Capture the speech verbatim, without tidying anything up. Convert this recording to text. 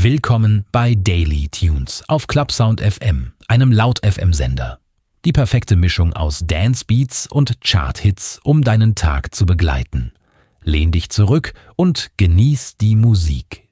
Willkommen bei Daily Tunes auf Clubsound F M, einem Laut-F M-Sender. Die perfekte Mischung aus Dance-Beats und Chart-Hits, um deinen Tag zu begleiten. Lehn dich zurück und genieß die Musik.